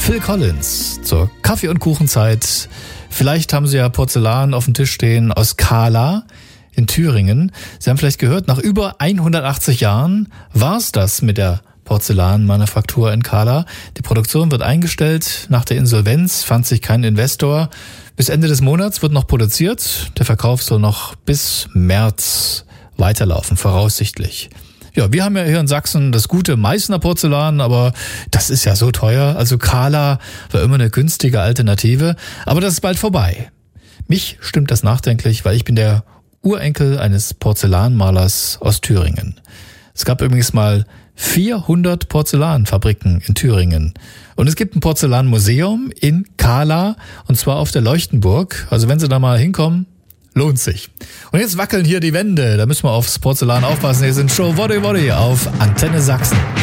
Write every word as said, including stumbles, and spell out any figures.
Phil Collins zur Kaffee- und Kuchenzeit. Vielleicht haben Sie ja Porzellan auf dem Tisch stehen aus Kahla in Thüringen. Sie haben vielleicht gehört, nach über hundertachtzig Jahren war es das mit der Porzellanmanufaktur in Kahla. Die Produktion wird eingestellt. Nach der Insolvenz fand sich kein Investor. Bis Ende des Monats wird noch produziert. Der Verkauf soll noch bis März weiterlaufen, voraussichtlich. Ja, wir haben ja hier in Sachsen das gute Meißner Porzellan, aber das ist ja so teuer. Also Kahla war immer eine günstige Alternative, aber das ist bald vorbei. Mich stimmt das nachdenklich, weil ich bin der Urenkel eines Porzellanmalers aus Thüringen. Es gab übrigens mal vierhundert Porzellanfabriken in Thüringen. Und es gibt ein Porzellanmuseum in Kahla, und zwar auf der Leuchtenburg. Also wenn Sie da mal hinkommen, lohnt sich. Und jetzt wackeln hier die Wände. Da müssen wir aufs Porzellan aufpassen. Hier sind Show Woddy Woddy auf Antenne Sachsen.